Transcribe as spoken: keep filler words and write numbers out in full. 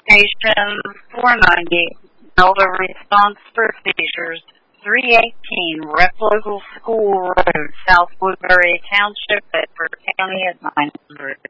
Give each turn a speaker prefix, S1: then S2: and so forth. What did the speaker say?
S1: Station four ninety, Delta Response for Seizures, three eighteen Rep Local School Road, South Woodbury Township, Bedford County at nine hundred.